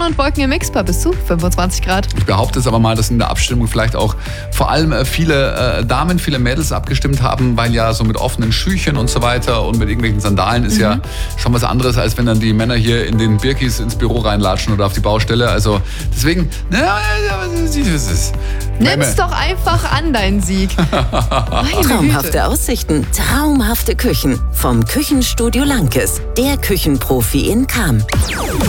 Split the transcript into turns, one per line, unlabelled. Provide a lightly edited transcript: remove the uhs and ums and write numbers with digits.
und Wolken im Mix bei bis zu 25 Grad.
Ich behaupte es aber mal, dass in der Abstimmung vielleicht auch vor allem viele Damen, viele Mädels abgestimmt haben, weil ja so mit offenen Schüchen und so weiter und mit irgendwelchen Sandalen ist ja schon was anderes, als wenn dann die Männer hier in den Birkis ins Büro reinlatschen oder auf die Baustelle. Also deswegen,
Nimm's doch einfach an, dein Sieg.
Traumhafte Aussichten, traumhafte Küchen. Vom Küchenstudio Lankes, der Küchenprofi in Cham.